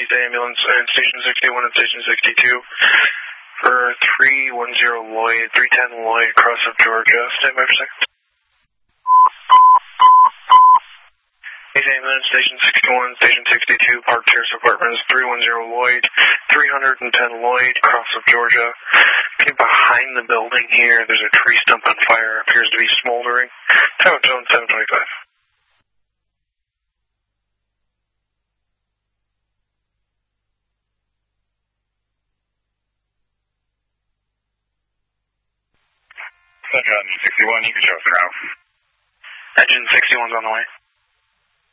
Southeast Ambulance and Station 61 and Station 62 for 310 Lloyd, 310 Lloyd, cross of Georgia. Stand by for a second. East Ambulance, Station 61, Station 62, Park Terrace Apartments, 310 Lloyd, 310 Lloyd, cross of Georgia. Okay, behind the building here, there's a tree stump on fire, appears to be smoldering. Tower Zone 725. Engine 61, you can show us around. Engine 61's on the way.